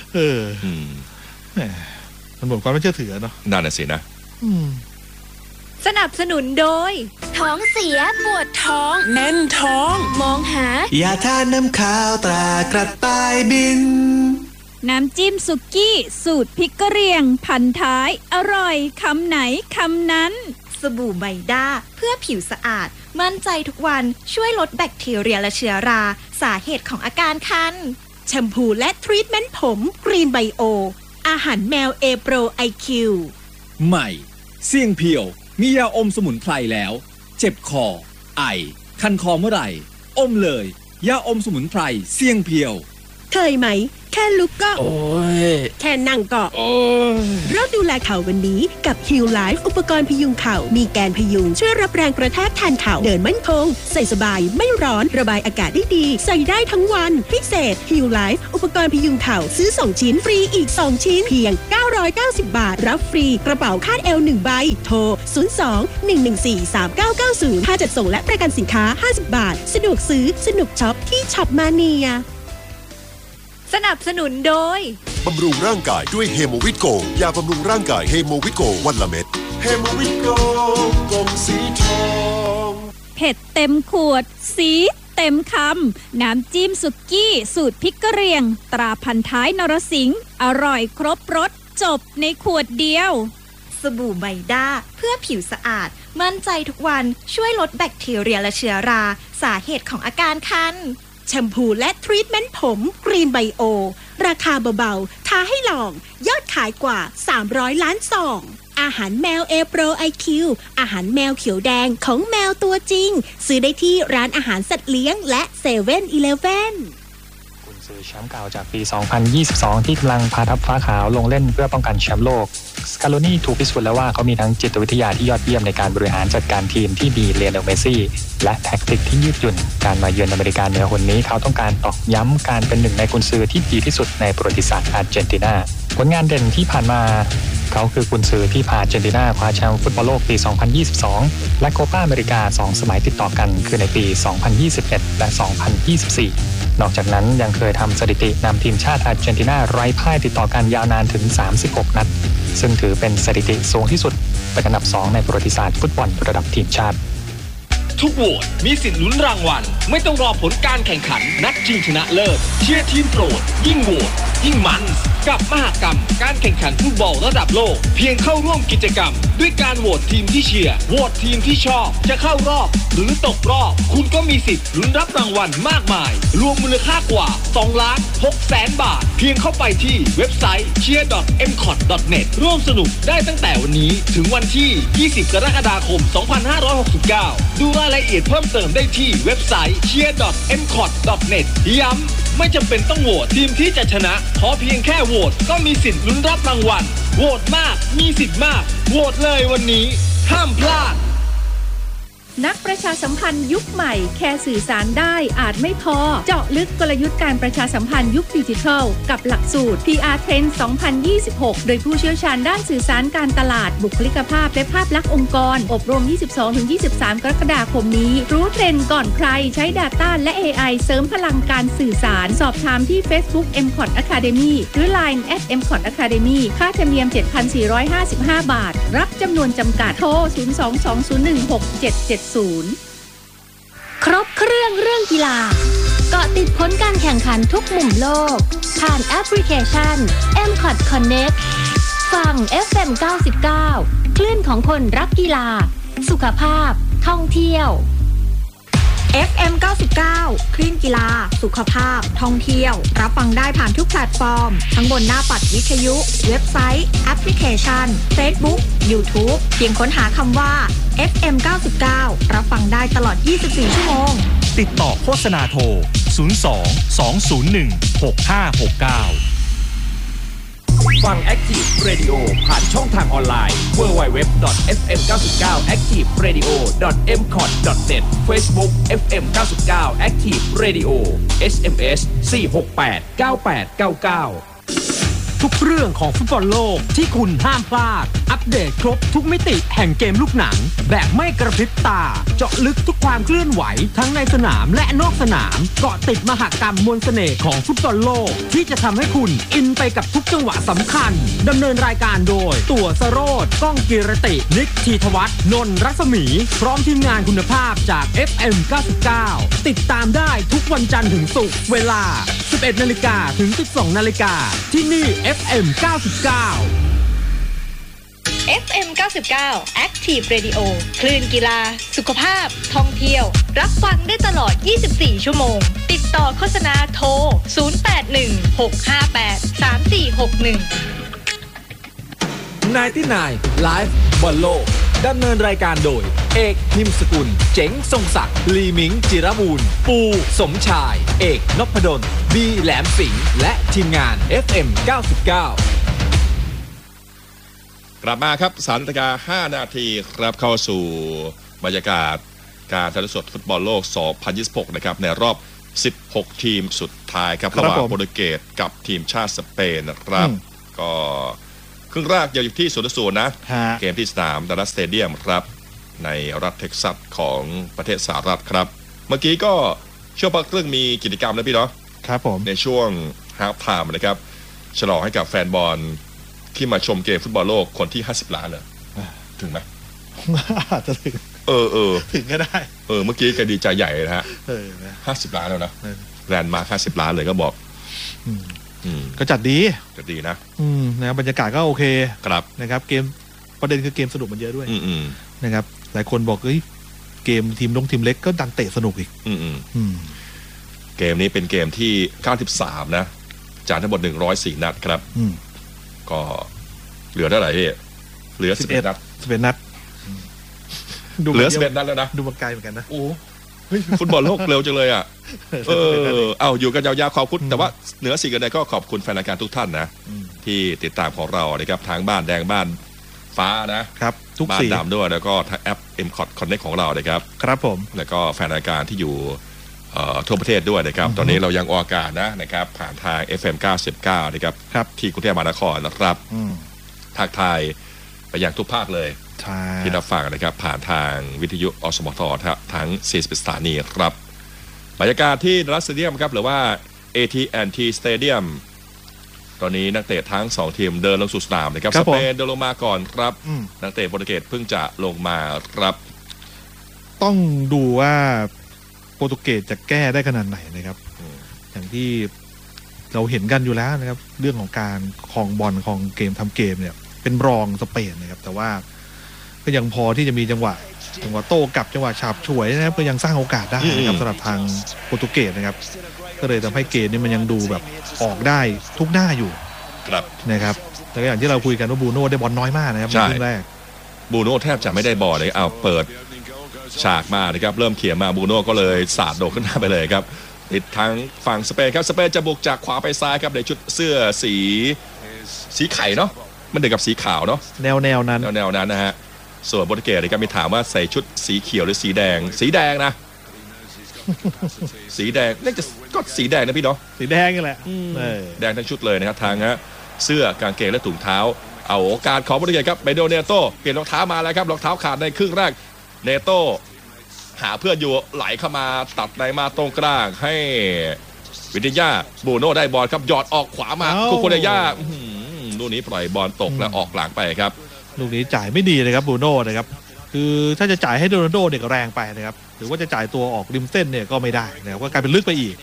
Speaker 2: มันหมดความน่าเชื่อถือเนาะ
Speaker 1: นั่นน่ะสินะ
Speaker 4: สนับสนุนโดยท้องเสียปวดท้องแน่นท้องมองหาย
Speaker 5: าทาน้ำขาวตรากระต่ายบิน
Speaker 4: น้ำจิ้มสุกี้สูตรพริกกะเหรี่ยงพันท้ายอร่อยคำไหนคำนั้นสบู่ไมด้าเพื่อผิวสะอาดมั่นใจทุกวันช่วยลดแบคทีเรียและเชื้อราสาเหตุของอาการคันแชมพูและทรีทเมนต์ผมกรีนไบโออาหารแมวเอโปรไอคิว
Speaker 6: ใหม่เสี่ยงเพียวมียาอมสมุนไพรแล้วเจ็บคอไอคันคอเมื่อไหร่อมเลยยาอมสมุนไพรเสี่ยงเพียว
Speaker 4: เคยไหม
Speaker 7: แค่ลุกก็โอ้ยแค่นั่งก็โอ้ยเราดูแลเข่าวันนี้กับ Heal Life อุปกรณ์พยุงเข่ามีแกนพยุงช่วยรับแรงกระแทกแทนเข่าเดินมั่นคงใส่สบายไม่ร้อนระบายอากาศได้ดีใส่ได้ทั้งวันพิเศษ Heal Life อุปกรณ์พยุงเข่าซื้อ2ชิ้นฟรีอีก2ชิ้นเพียง990 บาทรับฟรีกระเป๋าคาดเอว1ใบโทร02-114-3990ค่าจัดส่งและประกันสินค้า50 บาทสะดวกซื้อสนุกช็อปที่ช็อปมาเนีย
Speaker 4: สนับสนุนโดย
Speaker 8: บำรุงร่างกายด้วยเฮโมวิตโกยาบำรุงร่างกายเฮโมวิตโกวันละเม็ดเฮโมวิตโกกลมสีทอง
Speaker 4: เผ็ดเต็มขวดสีเต็มคำน้ำจิ้มสุกี้สูตรพริกกะเหรี่ยงตราพันท้ายนรสิงห์อร่อยครบรสจบในขวดเดียวสบู่ไมด้าเพื่อผิวสะอาดมั่นใจทุกวันช่วยลดแบคทีเรียและเชื้อราสาเหตุของอาการคัน
Speaker 7: แชมพูและทรีทเมนต์ผมกรีนไบโอราคาเบาๆท้าให้ลองยอดขายกว่า300ล้านซองอาหารแมวเอโปรไอคิวอาหารแมวเขียวแดงของแมวตัวจริงซื้อได้ที่ร้านอาหารสัตว์เลี้ยงและเซเว่นอีเลฟเว่น
Speaker 9: กุนซือแชมป์เก่าจากปี 2022 ที่กำลังพาทัพฟ้าขาวลงเล่นเพื่อป้องกันแชมป์โลกสคาโลนี่ถูกพิสูจน์แล้วว่าเขามีทั้งจิตวิทยาที่ยอดเยี่ยมในการบริหารจัดการทีมที่มีเลโอเนล เมสซี่และแท็กติกที่ยืดหยุ่นการมาเยือนอเมริกาเหนือหนนี้เขาต้องการตอกย้ำการเป็นหนึ่งในกุนซือที่ดีที่สุดในประวัติศาสตร์อาร์เจนตินาผลงานเด่นที่ผ่านมาเขาคือกุนซือที่พาอาร์เจนตินาคว้าแชมป์ฟุตบอลโลกปี 2022 และโคปาอเมริกา2สมัยติดต่อกันคือในปี 2021 และ 2024 นอกจากนั้นยังเคยทำสถิตินำทีมชาติอาร์เจนตินาไร้พ่ายติดต่อกันยาวนานถึง36นัดซึ่งถือเป็นสถิติสูงที่สุดเป็นอันดับ2ในประวัติศาสตร์ฟุตบอลระดับทีมชาติ
Speaker 6: ทุกโหวตมีสิทธิ์ลุ้นรางวัลไม่ต้องรอผลการแข่งขันนัดชิงชนะเลิศเชียร์ทีมโปรดยิ่งโหวตยิ่งมันกับมหกรรมการแข่งขันฟุตบอลระดับโลกเพียงเข้าร่วมกิจกรรมด้วยการโหวตทีมที่เชียร์โหวตทีมที่ชอบจะเข้ารอบหรือตกรอบคุณก็มีสิทธิ์ลุ้นรับรางวัลมากมายรวมมูลค่ากว่า 2,600,000 บาทเพียงเข้าไปที่เว็บไซต์ cheer.mcot.net ร่วมสนุกได้ตั้งแต่วันนี้ถึงวันที่ 20 กรกฎาคม 2569 ดูรายละเอียดเพิ่มเติมได้ที่เว็บไซต์ cheer.mcot.net ย้ำไม่จำเป็นต้องโหวตทีมที่จะชนะขอเพียงแค่โหวตก็มีสิทธิ์ลุ้นรับรางวัลโหวตมากมีสิทธิ์มากโหวตเลยวันนี้ห้ามพลาด
Speaker 10: นักประชาสัมพันธ์ยุคใหม่แค่สื่อสารได้อาจไม่พอเจาะลึกกลยุทธ์การประชาสัมพันธ์ยุคดิจิทัลกับหลักสูตร PR Trend 2026 โดยผู้เชี่ยวชาญด้านสื่อสารการตลาดบุคลิกภาพและภาพลักษณ์องค์กรอบรม 22-23 กรกฎาคมนี้รู้เทรนด์ก่อนใครใช้ Data และ AI เสริมพลังการสื่อสารสอบถามที่ Facebook MCOT Academy หรือ Line @MCOT Academy ค่าธรรมเนียม 7,455 บาทรับจำนวนจำกัดโทร 02-2016-770
Speaker 11: ครบเครื่องกีฬาเกาะติดผลการแข่งขันทุกมุมโลกผ่านแอปพลิเคชัน MCOT Connect ฟัง FM 99 คลื่นของคนรักกีฬาสุขภาพท่องเที่ยว
Speaker 4: FM 99 คลื่นกีฬาสุขภาพท่องเที่ยวรับฟังได้ผ่านทุกแพลตฟอร์มทั้งบนหน้าปัดวิทยุเว็บไซต์แอปพลิเคชัน Facebook YouTube เพียงค้นหาคำว่า FM 99 รับฟังได้ตลอด 24 ชั่วโมง
Speaker 12: ติดต่อโฆษณาโทร 02-201-6569
Speaker 6: ฟัง Active Radio ผ่านช่องทางออนไลน์ www.fm99activeradio.mcot.net Facebook FM 99 Active Radio SMS 4689899
Speaker 12: ทุกเรื่องของฟุตบอลโลกที่คุณห้ามพลาดอัปเดตครบทุกมิติแห่งเกมลูกหนังแบบไม่กระพริบตาเจาะลึกทุกความเคลื่อนไหวทั้งในสนามและนอกสนามเกาะติดมหกรรมมวลเสน่ห์ของฟุตบอลโลกที่จะทำให้คุณอินไปกับทุกจังหวะสำคัญดำเนินรายการโดยตั๋วสโรจน์ก้องกีรตินิกธีทวัฒน์นนท์รัศมีพร้อมทีมงานคุณภาพจาก FM 99ติดตามได้ทุกวันจันทร์ถึงศุกร์เวลา 11:00 นถึง 12:00 นที่นี่FM 99
Speaker 11: FM 99 Active Radio คลื่นกีฬาสุขภาพท่องเที่ยวรับฟังได้ตลอด 24 ชั่วโมงติดต่อโฆษณาโทร 0816583461
Speaker 6: 99 Live บอลโลกดำเนินรายการโดยเอกนิมสกุลเจ๋งทรงศักดิ์ลีมิงจิรบูรณ์ปูสมชายเอกนพดลบีแหลมสิงห์และทีมงาน FM 99
Speaker 1: กลับมาครับ3 นาฬิกา 5 นาทีครับเข้าสู่บรรยากาศการถ่ายทอดสดฟุตบอลโลก 2026 นะครับในรอบ 16 ทีมสุดท้ายครับระหว่างโปรตุเกสกับทีมชาติสเปนนะครับก็ครึ่งแรกยังอยู่ที่0-0นะเกมที่สนามดัลลัสสเตเดียมครับในรัฐเท็กซัสของประเทศสหรัฐครับเมื่อกี้ก็ช่วงพักครึ่งมีกิจกรรมนะพี่เนาะ
Speaker 2: ครับผม
Speaker 1: ในช่วงฮาล์ฟไทม์นะครับฉลองให้กับแฟนบอลที่มาชมเกมฟุตบอลโลกคนที่50 ล้านเลยถึงไหม
Speaker 2: อาจจะถึงถึงก็ได้
Speaker 1: เมื่อกี้แกดีใจใหญ่นะฮะ50 ล้านแล้วนะแลนด์มา50 ล้านเลยก็บอก
Speaker 2: ก็จัดดี
Speaker 1: นะ
Speaker 2: นะครับบรรยากาศก็โอเค
Speaker 1: ครับ
Speaker 2: นะครับเกมประเด็นคือเกมสนุกมันเยอะด้วยนะครับหลายคนบอกเกมทีมเล็กก็ดันเตะสนุกอีก
Speaker 1: เกมนี้เป็นเกมที่93นะจากทั้งหมด104 นัดครับก็เหลือเท่าไหร่พี่เหลือ11 นัดเหลือ11 นัดแล้วนะ
Speaker 2: ดูมาไกลเหมือนกันนะ
Speaker 1: โอ้ฟุตบอลโลกเร็วจังเลยอ่ะอยู่กันยาวๆขอบคุณแต่ว่าเหนือสิ่งอื่นใดก็ขอบคุณแฟนรายการทุกท่านนะที่ติดตามของเรานะครับทางบ้านแดงบ้านฟ้านะครับ
Speaker 2: ทุก
Speaker 1: บ้านดำด้วยแล้วก็ทางแอป M-Cot Connect ของเรานะครับ
Speaker 2: ครับผม
Speaker 1: แล้วก็แฟนรายการที่อยู่ทั่วประเทศด้วยนะครับตอนนี้เรายังออกอากาศนะครับผ่านทาง FM 99นะครับที่กรุงเทพมหานครนะครับทักทายไปยังทุกภาคเลยที่รับฟังนะครับผ่านทางวิทยุอสมททั้ง40 สถานีครับบรรยากาศที่ดัลลัสสเตเดียมครับหรือว่า AT&T Stadium ตอนนี้นักเตะทั้ง2ทีมเดินลงสู่สนามนะครับสเปนเดินลงมาก่อนครับนักเตะโปรตุเกสเพิ่งจะลงมาครับ
Speaker 2: ต้องดูว่าโปรตุเกสจะแก้ได้ขนาดไหนนะครับอย่างที่เราเห็นกันอยู่แล้วนะครับเรื่องของการครองบอลของเกมทำเกมเนี่ยเป็นรองสเปนนะครับแต่ว่าก็ยังพอที่จะมีจังหวะโต้กลับจังหวะฉาบฉวยนะครับก็ยังสร้างโอกาสได้นะครับสำหรับทางโปรตุเกสนะครับก็เลยทำให้เกมนี้มันยังดูแบบออกได้ทุกหน้าอยู่
Speaker 1: ครับ
Speaker 2: นะครับแต่อย่างที่เราคุยกันว่าบูโน่ได้บอลน้อยมากนะครับในครึ่งแรก
Speaker 1: บูโน่แทบจะไม่ได้บอลเลยเปิดฉากมานะครับเริ่มเขี่ยมาบูโน่ก็เลยสาดโดดขึ้นหน้าไปเลยครับติดทั้งฝั่งสเปนครับสเปนจะบุกจากขวาไปซ้ายครับในชุดเสื้อสีไข่เนาะมันเดียวกับสีขาวเนาะ
Speaker 2: แนวนั้น
Speaker 1: นะฮะส่วนโปรตุเกสนะครับมีถามว่าใส่ชุดสีเขียวหรือสีแดงนะสีแดงน่าจะก็สีแดงนะพี่เนาะ
Speaker 2: สีแดงนี่แหละ
Speaker 1: แดงทั้งชุดเลยนะครับทางเสื้อกางเกงและถุงเท้าเอาโอกาสของโปรตุเกสครับไปโดนเนโต้เปลี่ยนรองเท้ามาแล้วครับรองเท้าขาดในครึ่งแรกเนโต้หาเพื่อนอยู่ไหลเข้ามาตัดในมาตรงกลางให้วินิญ่าบูโน่ได้บอลครับหยอดออกขวามาคุโคเดย่าลูกนี้ปล่อยบอลตกแล้วออกหลังไปครับ
Speaker 2: ลูกนี้จ่ายไม่ดีเลยครับบูโน่นะครับคือถ้าจะจ่ายให้โรนัลโดเนี่ยก็แรงไปนะครับหรือว่าจะจ่ายตัวออกริมเส้นเนี่ยก็ไม่ได้นะครับก็กลายเป็นลึกไปอีก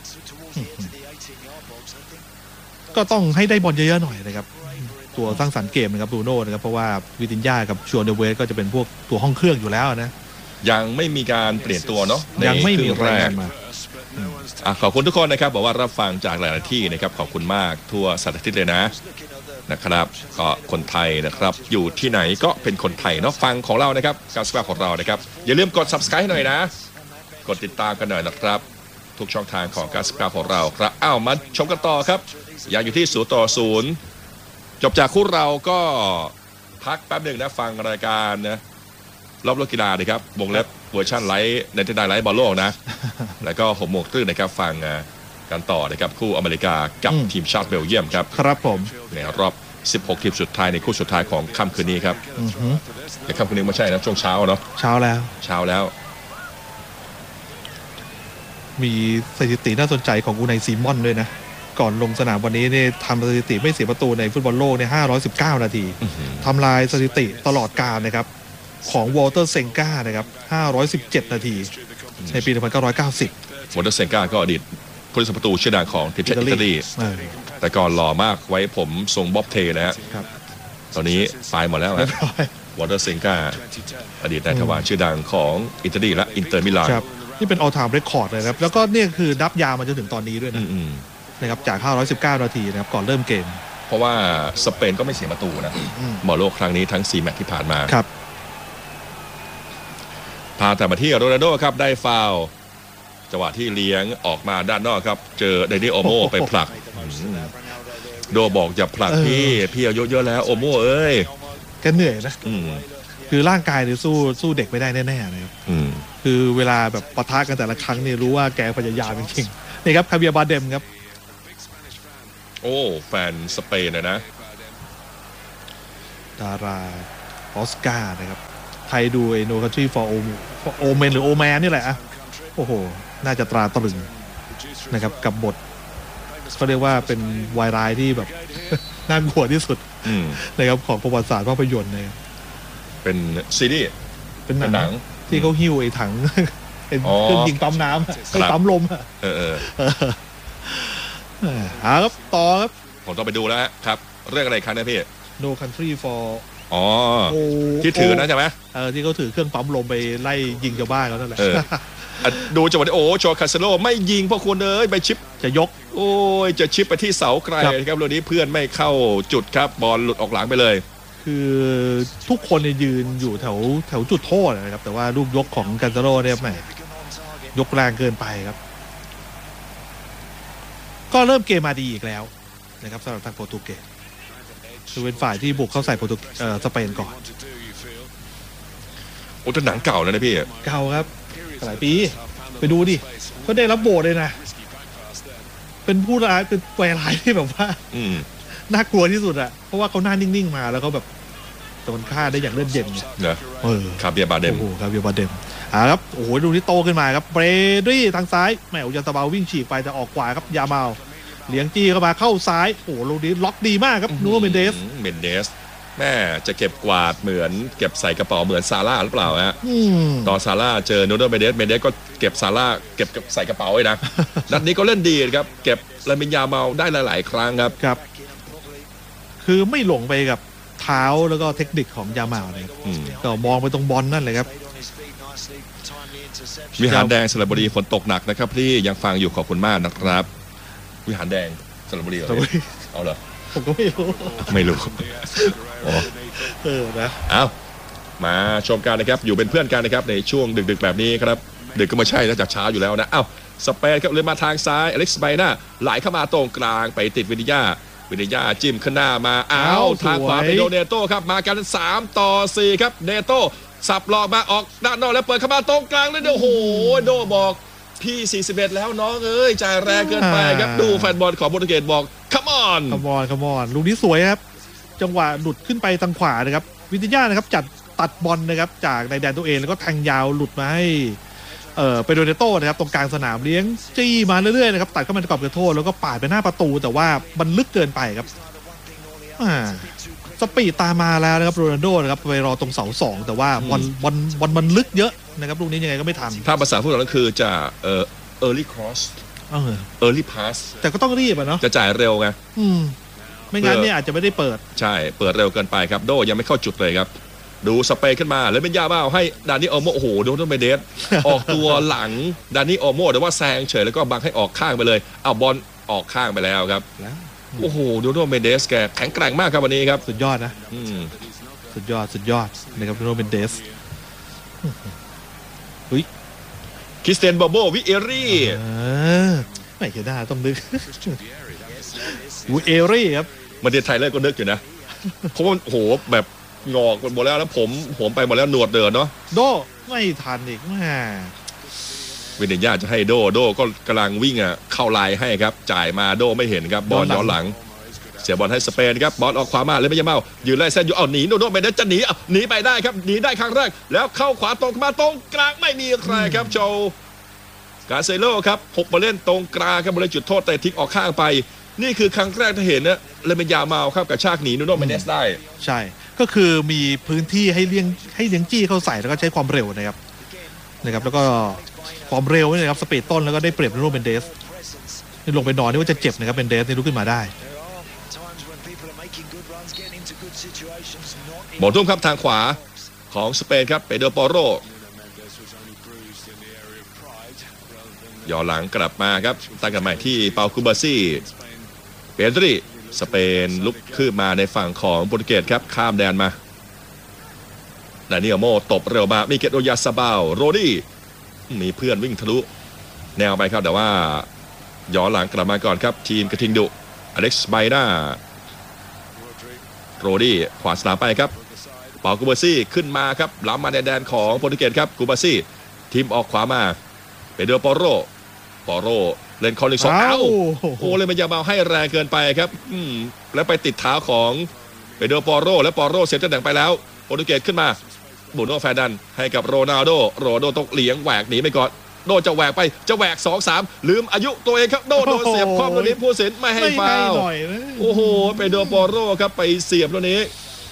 Speaker 2: ก็ต้องให้ได้บอลเยอะๆหน่อยนะครับตัวสร้างสรรค์เกมนะครับบูโน่นะครับเพราะว่าวิตินญ่ากับชัวเดเวสก็จะเป็นพวกตัวห้องเครื่องอยู่แล้วนะ
Speaker 1: ยังไม่มีการเปลี่ยนตัวเนาะ
Speaker 2: ยังไม่มีแรงมา
Speaker 1: ขอบคุณทุกคนนะครับบอกว่ารับฟังจากหลายที่นะครับขอบคุณมากทั่วสารทิศเลยนะครับก็คนไทยนะครับอยู่ที่ไหนก็เป็นคนไทยเนาะฟังของเรานะครับการสกาของเรานะครับอย่าลืมกด Subscribe ให้หน่อยนะกดติดตามกันหน่อยนะครับทุกช่องทางของการสกาของเราครับมาชมกันต่อครับยังอยู่ที่0-0จบจากคู่เราก็พักแป๊บหนึ่งนะฟังรายการนะรอบโลกกีฬานะครับวงเล็บเวอร์ชันไลฟ์ในทีนไลฟ์บอลโลกนะแล้วก็6 โมงครึ่งนะครับฟังกันต่อนะครับคู่อเมริกากับทีมชาติเบลเยียมครับ
Speaker 2: ครับผม
Speaker 1: ในรอบ16 ทีมสุดท้ายในคู่สุดท้ายของค่ำคืนนี้ครับในค่ำคืนนี้ไม่ใช่นะช่วงเช้าเนาะ
Speaker 2: เช้าแล้วมีสถิติน่าสนใจของอูไนซีมอนด้วยนะก่อนลงสนามวันนี้เนี่ยทำสถิติไม่เสียประตูในฟุตบอลโลกเนี่ย519 นาทีทำลายสถิติตลอดกาลนะครับของวอลเตอร์เซงกานะครับ517 นาทีในปี 1990 วอลเ
Speaker 1: ตอร์เซงกาก็อดีตผู้รักษาประตูชื่อดังของทีมชาติอิตาลีแต่ก่อนหล่อมากไว้ผมทรงบ๊อบเทนะฮะตอนนี้ตายหมดแล้วนะวอลเตอร์เซงกาอดีตนายทวารชื่อดังของอิตาลีและอินเตอร์มิลาน
Speaker 2: นี่เป็น all time record เลยครับแล้วก็นี่คือนับยาวมาจนถึงตอนนี้ด้วยนะครับจาก519 นาทีนะครับก่อนเริ่มเกม
Speaker 1: เพราะว่าสเปนก็ไม่เสียประตูนะบอลโลกครั้งนี้ทั้ง4 แมตช์ที่ผ่านมา
Speaker 2: ครับ
Speaker 1: พาแต่มาที่โรนัลโดครับได้ฟาวล์จังหวะที่เลี้ยงออกมาด้านนอกครับเจอเดนิโอโมไปผลักโดบอกอย่าผลักพี่อายุเยอะแล้วโอโมเอ้ย
Speaker 2: แกเหนื่อยนะคือร่างกายเนี่ยสู้เด็กไม่ได้แน่ๆนะครับคือเวลาแบบปะทะกันแต่ละครั้งเนี่ยรู้ว่าแกพยายามจริงๆนี่ครับคาเบียบาเดมครับ
Speaker 1: โอ้แฟนสเปนนะ
Speaker 2: ดาราออสการ์นะครับไทยดูโนคันทรีฟอร์โอเมนหรือโอแมนนี่แหละโอ้โหน่าจะตราตรึงนะครับกับบทเขาเรียกว่าเป็นวายร้ายที่แบบน่ากลัวที่สุดนะครับของประวัติศาสตร์ภาพยนตร์เนี่ย
Speaker 1: เป็นซีรีส์
Speaker 2: เป็นหนังที่เขาหิ้วไอ้ถังเป็นเครื่องยิงปั๊มน้ำให้ปั๊มลมครับต่อครับ
Speaker 1: ผมต้องไปดูแล้วครับเรื่องอะไรครั้งนี้พี่
Speaker 2: No Country for
Speaker 1: ที่ถือนะใช่ไหม
Speaker 2: ที่เขาถือเครื่องปั๊มลมไปไล่ยิงชาวบ้านเขานั่นแหละ
Speaker 1: ดูจังหวะนี้โชคาเซโลไม่ยิงพวกคุณเลยไปชิป
Speaker 2: จะยก
Speaker 1: โอ้ยจะชิปไปที่เสาไกลครับเรื่องนี้เพื่อนไม่เข้าจุดครับบอลหลุดออกหลังไปเลย
Speaker 2: คือทุกคนยืนอยู่แถวจุดโทษนะครับแต่ว่าลูกยกของคาเซโลเนี่ยแหมยกแรงเกินไปครับก็เริ่มเกมมาดีอีกแล้วนะครับสำหรับทางโปรตุเกสคือเป็นฝ่ายที่บุกเข้าใส่สเปนก่อน
Speaker 1: โอ้แต่หนังเก่าแล้วนะพี่
Speaker 2: เก่าครับหลายปีไปดูดิเขาได้รับโบสเลยนะเป็นผู้ร้ายเป็นแวร์ร้ายที่แบบว่าน่ากลัวที่สุดอะเพราะว่าเขาหน้านิ่งๆมาแล้วเขาแบบโดนฆ่าได้อย่างเลือดเย็นไง
Speaker 1: คาเบียบาเดม
Speaker 2: คาเบียบาเดมครับโอ้โหดูที่โตขึ้นมาครับเบรดี้ทางซ้ายแหมอุยันตาบาวิ่งฉีกไปจะออกขวาครับยามาลเลี้ยงจี้เข้ามาเข้าซ้ายโอ้โหลูกนี้ล็อกดีมากครับนูโนเมนเดส
Speaker 1: แม่จะเก็บกวาดเหมือนเก็บใส่กระเป๋าเหมือนซาร่าหรือเปล่าฮะตอนซาร่าเจอนูโนเมนเดสก็เก็บซาร่าเก็บใส่กระเป๋าไว้นะนัดนี้ก็เล่นดีครับเก็บลามินยามาลได้หลายๆครั้ง
Speaker 2: ครับคือไม่หลงไปกับเท้าแล้วก็เทคนิคของยามาลเลยก็มองไปตรงบอลนั่นเลยครับ
Speaker 1: วิหารแดงสระบุรีฝนตกหนักนะครับที่ยังฟังอยู่ขอบคุณมากนะครับวิหารแดงสระบุรีเอาเหรอ
Speaker 2: ผมก็ไม่รู้
Speaker 1: นะเอามาชมกันนะครับอยู่เป็นเพื่อนกันนะครับในช่วงดึกๆแบบนี้ครับดึกก็ไม่ใช่นะจากเช้าอยู่แล้วนะสเปนครับเลยมาทางซ้ายอเล็กซ์ไบน่าไหลเข้ามาตรงกลางไปติดวินิยาจิ้มขึ้นหน้ามาทางขวาไปโดเนโต้ครับมากัน3-4ครับเนโต้สับหลอกมาออกด้านนอกแล้วเปิดเข้ามาตรงกลางเลยโอ้โหโดบอกพี่41แล้วน้องเอ้ยจ่ายแรงเกินไปครับดูแฟนบอลของโปรตุเกสบอกcome on
Speaker 2: ลูกนี้สวยครับจังหวะหลุดขึ้นไปทางขวานะครับวินิยานะครับจัดตัดบอลนะครับจากในแดนตัวเองแล้วก็แทงยาวหลุดมาให้ไปโดเนโต้นะครับตรงกลางสนามเลี้ยงจี้มาเรื่อยๆนะครับตัดเข้ามาในกรอบเขตโทษแล้วก็ปาดไปหน้าประตูแต่ว่ามันลึกเกินไปครับสปีดตามมาแล้วนะครับโรนัลโดนะครับไปรอตรงเสา2แต่ว่าบอลมันลึกเยอะนะครับลูกนี้ยังไงก็ไม่ทัน
Speaker 1: ถ้าภาษาฟุตบอลก็คือจะearly cross early pass
Speaker 2: แต่ก็ต้องรีบเนาะ
Speaker 1: จะจ่ายเร็วไง
Speaker 2: ไม่งั้นเนี่ยอาจจะไม่ได้เปิด
Speaker 1: ใช่เปิดเร็วเกินไปครับโดยังไม่เข้าจุดเลยครับดูสเปนขึ้นมาแล้วเป็นยาบ้าให้ดานิโอโมโอ้โหโดนเมเดสออกตัวหลังดานิโอโมแต่ว่าแซงเฉยแล้วก็บังให้ออกข้างไปเลยเอาบอลออกข้างไปแล้วครับโอ้โหโดนเมเดสแกแข็งแกร่งมากครับวันนี้ครับ
Speaker 2: สุดยอดนะสุดยอดนะครับโดนเมเดส
Speaker 1: คริสเตียนบาโบวิเอรี่
Speaker 2: ไม่เห็นหน้าต้องนึกวิเอรี่ครับ
Speaker 1: มาเดียไทยเลยก็นึกอยู่นะเพราะว่าโหแบบงอกหมดแล้วผมไปหมดแล้วหนวดเดินเนาะ
Speaker 2: โดไม่ทันอีกแม่
Speaker 1: วินิญญาจะให้โดก็กำลังวิ่งเข้าลายให้ครับจ่ายมาโดไม่เห็นครับบอลย้อนหลังเสียบอลให้สเปนครับบอลออกขวามาเลยไม่ยาเมายืนไล่เส้นอยู่หนีโดไม่ได้จะหนีไปได้ครับหนีได้ครั้งแรกแล้วเข้าขวาตรงมาตรงกลางไม่มีใครครับโจกาเซโลครับหกมาเล่นตรงกลางครับบริจุดโทษแต่ทิ้งออกข้างไปนี่คือครั้งแรกที่เห็นนะเลยเป็นยาเมาครับกับชากหนีนูโนเมเนสได้
Speaker 2: ใช่ก็คือมีพื้นที่ให้เลี้ยงจี้เข้าใส่แล้วก็ใช้ความเร็วนะครับแล้วก็ความเร็วนี่นะครับสปีดต้นแล้วก็ได้เปรียบนูโนเมนเดสนี่ลงไปนอนนี่ว่าจะเจ็บนะครับเมนเดสนี่ลุกขึ้นมาได้
Speaker 1: บอลทุ่มครับทางขวาของสเปนครับเปโดรปอโรย่อหลังกลับมาครับตั้งกันใหม่ที่เปาคูบาซี่เปโดรีสเปนลุกขึ้นมาในฝั่งของโปรตุเกสครับข้ามแดนมาดานิเอลโมตบเร็วมามิเกตโอยาซาบาลโรดี้มีเพื่อนวิ่งทะลุแนวไปครับแต่ว่าย้อนหลังกลับมาก่อนครับทีมกระทิงดุอเล็กซ์ไบน่าโรดี้ขวาสนามไปครับเปากูเบอร์ซี่ขึ้นมาครับล้ำมาในแดนของโปรตุเกสครับกูเบอร์ซี่ทีมออกขวามาเปโดรปอโรเล่นคอร์1-2โอ้เลยมันยาเบาให้แรงเกินไปครับแล้วไปติดเท้าของเปโดรปอโรและปอโรเสียตำแหน่งไปแล้วโปรตุเกสขึ้นมาบูโน่แฟร์ดันให้กับโรนัลโดตกเหลียงแหวกหนีไปก่อนโดจะแหวกไปจะแหวก 2-3 ลืมอายุตัวเองครับโดนเสียบคอมตัวนี้ผู้สินไม่ให้ฟาวล์โอ้โหเปโดรปอโรครับไปเสียบตัวนี้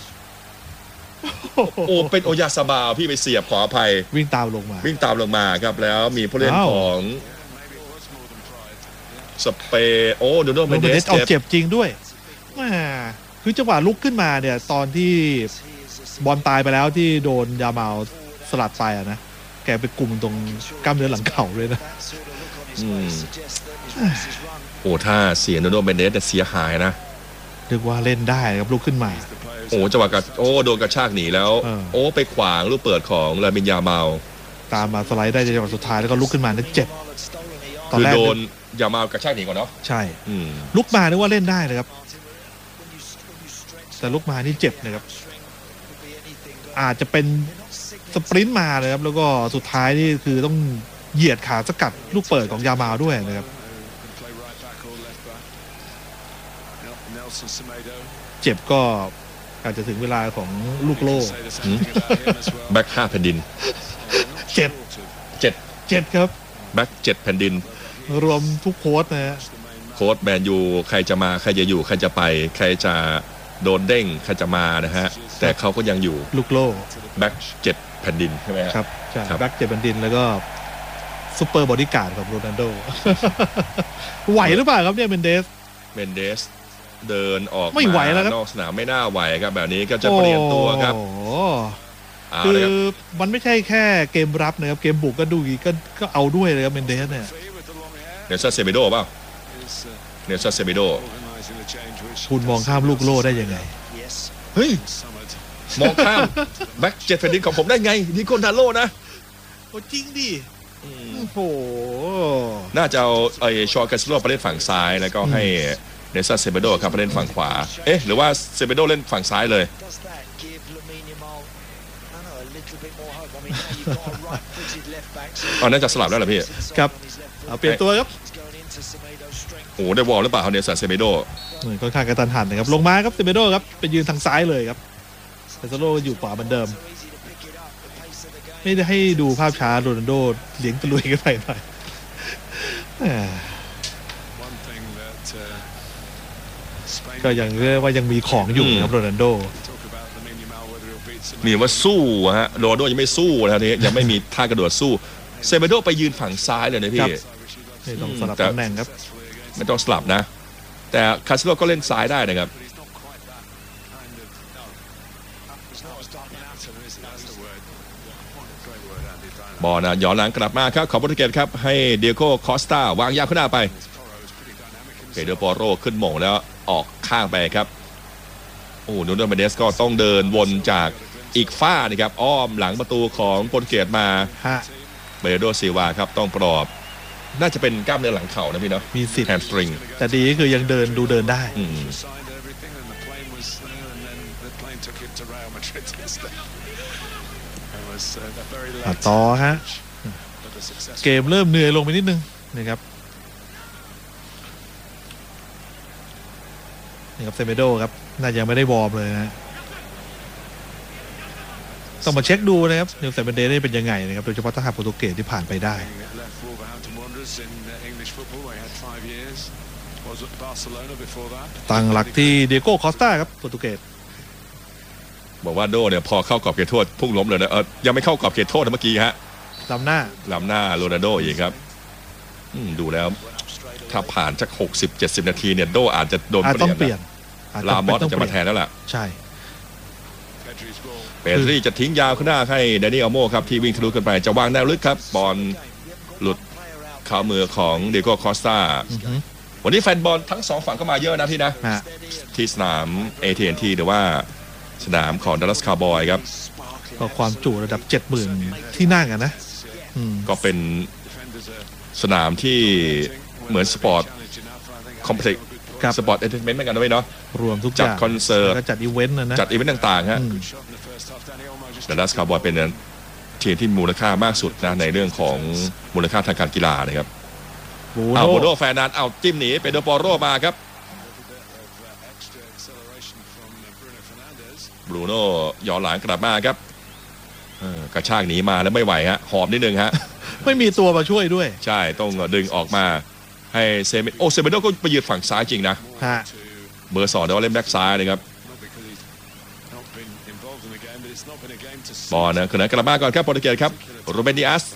Speaker 1: โอ้เป็นโอยาซาบาลพี่ไปเสียบขออภัย
Speaker 2: วิ่งตามลงมา
Speaker 1: ครับแล้วมีผู้เล่นของสเปโอ้โดโดเมนเดส
Speaker 2: เจ็บจริงด้วยคือจังหวะลุกขึ้นมาเนี่ยตอนที่บอลตายไปแล้วที่โดนยาเมาสลัดไปนะแกไปกลุ่มตรงกล้ามเนื้อหลังเข่าเลยนะ
Speaker 1: โอ้ถ้าเสียโดโดเมนเดสเสียหายนะ
Speaker 2: เรียกว่าเล่นได้ครับลุกขึ้นมา
Speaker 1: โอ้จังหวะโดนกระชากหนีแล้วไปขวางลูกเปิดของลามินยาเมา
Speaker 2: ตามมาสไลด์ได้จังหวะสุดท้ายแล้วก็ลุกขึ้นมาแล้วเจ็บ
Speaker 1: คือโดนยาเมากระชากหนีก่อนเนาะ
Speaker 2: ใช่ลุกมานึกว่าเล่นได้เลยครับแต่ลุกมานี่เจ็บนะครับอาจจะเป็นสปรินต์มาเลยครับแล้วก็สุดท้ายนี่คือต้องเหยียดขาสกัดลูกเปิดของยามาด้วยนะครับเจ็บก็อาจจะถึงเวลาของลูกโล่
Speaker 1: แบ็ค5แผ่นดิน
Speaker 2: 7ครับ
Speaker 1: แบ็ค7แผ่นดิน
Speaker 2: รวมทุกโค้ชนะฮะ
Speaker 1: โค้ชแมนยูใครจะมาใครจะอยู่ใครจะไปใครจะโดนเด้งใครจะมานะฮะแต่เขาก็ยังอยู่
Speaker 2: ลูกโล่
Speaker 1: แบ็ค7แผ่นดินใช่ไหม
Speaker 2: ครับใช่แบ็ค7แผ่นดินแล้วก็ซุปเปอร์บอดี้การ์ดของโรนัลโดไหวหรือเปล่าครับเนี่ยเมนเดส
Speaker 1: เดินออก
Speaker 2: ไม่ไหวแล้วครับ
Speaker 1: นอกสนามไม่น่าไหวครับแบบนี้ก็จะเปลี่ยนตัวครับ
Speaker 2: คือมันไม่ใช่แค่เกมรับนะครับเกมบุกก็ดูก็เอาด้วยเลยครับเมนเดสเนี่ย
Speaker 1: เนลสันเซเมโดเปล่าเนลสันเซเมโด
Speaker 2: คุณมองข้ามลูกโล่ได้ยังไง
Speaker 1: เฮ้ยมองข้ามแบ็ค7แผ่นดินของผมได้ไงดิโกนาโลนะ
Speaker 2: โอ้จริงดิโอ้โห
Speaker 1: น่าจะเอาชอร์กาซิโลไปเล่นฝั่งซ้ายแล้วก็ให้เนลสันเซเมโดครับไปเล่นฝั่งขวาหรือว่าเซเมโดเล่นฝั่งซ้ายเลยน่าจะสลับแล้วเหรอพี่
Speaker 2: ครับเปลี่ยนตัวครับ
Speaker 1: โอ้ได้วอลหรือเปล่าเนลสันเซเมโด
Speaker 2: ค่อนข้างกระตันหันนะครับลงมาครับเซเมโดครับไปยืนทางซ้ายเลยครับเซโซโลอยู่ขวาเหมือนเดิมไม่ได้ให้ดูภาพช้าโรนัลโดเลี้ยงตะลุยกันไปหน่อยก็ยังเรียกว่ายังมีของอยู่ครับโรนัลโด
Speaker 1: มีว่าสู้ฮะโรนัลโดยังไม่สู้นะทียังไม่มีท่ากระโดดสู้เซเมโดไปยืนฝั่งซ้ายเลยนะพี่
Speaker 2: ไม่ต้องสลับตำแหน่งครับ
Speaker 1: ไม่ต้องสลับนะแต่คาซิโลก็เล่นซ้ายได้นะครับบอลนะย้อนหลังกลับมาครับของโปรตุเกสครับให้เดียโก้คอสตาวางยาวขึ้นหน้าไปเปโดรปอโรขึ้นหม่งแล้วออกข้างไปครับโอ้นูโนเมเดสก็ต้องเดินวนจากอีกฝ้านี่ครับอ้อมหลังประตูของโปรตุเกสมาเบโดซิวาครับต้องปลอบน่าจะเป็นกล้ามเนื้อหลังเข่านะพี่เนาะ
Speaker 2: มีสิทธิ์
Speaker 1: แฮมสตริง
Speaker 2: แต่ดีก็คือยังเดินได้ต่อฮะเกมเริ่มเหนื่อยลงไปนิดนึงนะครับนี่ครับเซเมโดครับน่าจะยังไม่ได้วอร์มเลยนะต้องมาเช็คดูนะครับนิวซีแลนด์ได้เป็นยังไงนะครับโดยเฉพาะถ้าหากโปรตุเกสที่ผ่านไปได้ตั้งหลักที่เดียโก้คอสตาครับโปรตุเกส
Speaker 1: บอกว่าโดเนี่ยพอเข้ากรอบเขตโทษพุ่งล้มเลยนะยังไม่เข้ากรอบเขตโทษเมื่อกี้ฮะ
Speaker 2: ล้ำหน้า
Speaker 1: โรนัลโดอีกครับดูแล้วถ้าผ่านสัก60-70 นาทีเนี่ยโดอาจจะโดน
Speaker 2: เปลี่ยน
Speaker 1: ลามอสจะมาแทนแล้วล่ะ
Speaker 2: ใช่
Speaker 1: เปเรี่จะทิ้งยาวขึ้นหน้าให้แดนนี่อัลโมครับที่วิ่งทะลุขึ้นไปจะวางแนวลึกครับบอลหลุดเข้ามือของเดโก้คอสตาวันนี้แฟนบอลทั้ง2ฝั่งก็มาเยอะนะพี่นะที่สนาม AT&T หรือว่าสนามของดัลลัสคาวบอยครับ
Speaker 2: ก็ความจุระดับ 70,000 ที่นั่งอะนะ
Speaker 1: ก็เป็นสนามที่เหมือนสปอร์ตคอมเพล็กซ์สปอร์ตเอนเตอร์เทนเมนต์เหมือนกันด้วยเนาะ
Speaker 2: รวมทุก
Speaker 1: จัดคอนเสิร์ต
Speaker 2: จัดอีเวนต์นะ
Speaker 1: จัดอีเวนต์ต่างๆฮะดัลลัสคาวบอยเป็นทีมที่มูลค่ามากสุดนะในเรื่องของมูลค่าทางการกีฬานะครับโบโดแฟนนันเอาจิ้มหนีเปโดรปอโรมาครับบรูโน่ย้อนหลังกลับมาครับกระชากหนีมาแล้วไม่ไหวฮะหอบนิดนึงฮะ
Speaker 2: ไม่มีตัวมาช่วยด้วย
Speaker 1: ใช่ต้องดึงออกมาให้เซเมโดก็ไปยืนฝั่งซ้ายจริงนะเบอร์2เดี๋ยวเล่นแบ็กซ้ายนะครับบอลนะขณะกลับมาก่อนครับโปรตุเกสครับโรเบนดิอัส